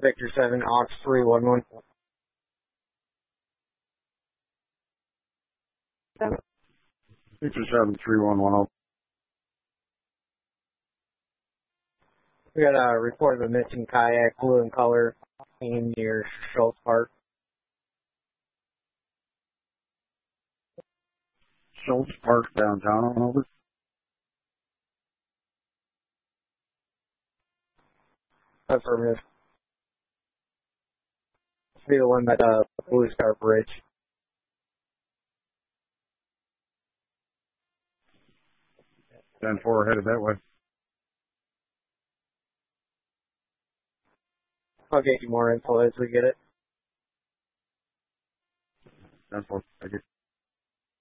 Victor 7, Ox 311. Victor 7, 3110. We got a report of a missing kayak, blue in color, seen near Schultz Park. Schultz Park downtown, over. Affirmative. Be the one by the Blue Star Bridge. 10-4 headed that way. I'll get you more info as we get it. 10-4, thank you.